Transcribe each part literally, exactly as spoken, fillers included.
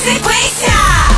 Sequência!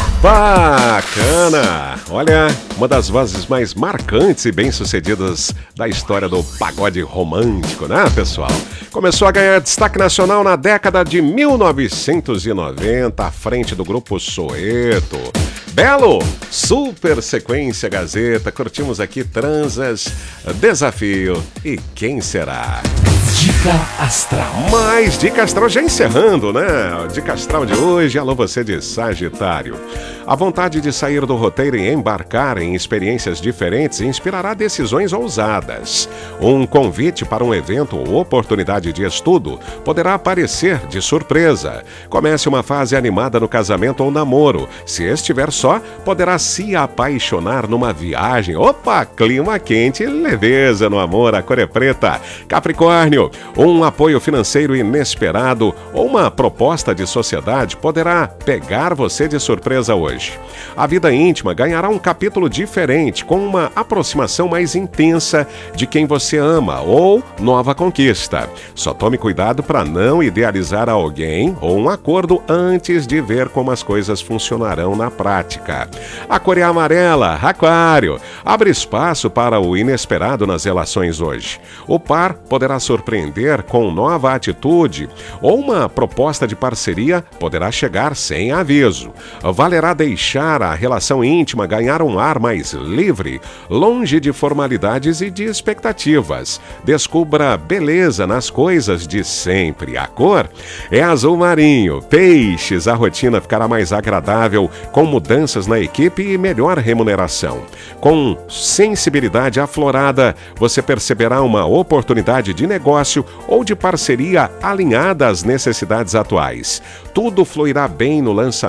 Bacana! Olha, uma das vozes mais marcantes e bem-sucedidas da história do pagode romântico, né, pessoal? Começou a ganhar destaque nacional na década de mil novecentos e noventa, à frente do grupo Soweto. Belo, Super Sequência Gazeta, curtimos aqui Transas, Desafio e Quem Será? Dica Astral. Mais Dica Astral já encerrando, né? Dica Astral de hoje, alô você de Sagitário. A vontade de sair do roteiro e embarcar em experiências diferentes inspirará decisões ousadas. Um convite para um evento ou oportunidade de estudo poderá aparecer de surpresa. Comece uma fase animada no casamento ou namoro. Se estiver só, poderá se apaixonar numa viagem. Opa, clima quente e leveza no amor, a cor é preta. Capricórnio, um apoio financeiro inesperado ou uma proposta de sociedade poderá pegar você de surpresa hoje. A vida íntima ganhará um capítulo diferente, com uma aproximação mais intensa de quem você ama ou nova conquista. Só tome cuidado para não idealizar alguém ou um acordo antes de ver como as coisas funcionarão na prática. A cor é amarela, Aquário. Abre espaço para o inesperado nas relações hoje. O par poderá surpreender com nova atitude ou uma proposta de parceria poderá chegar sem aviso. Valerá deixar a relação íntima ganhar um ar mais livre, longe de formalidades e de expectativas. Descubra beleza nas coisas de sempre. A cor é azul marinho. Peixes, a rotina ficará mais agradável com mudanças na equipe e melhor remuneração. Com sensibilidade aflorada, você perceberá uma oportunidade de negócio ou de parceria alinhada às necessidades atuais. Tudo fluirá bem no lançamento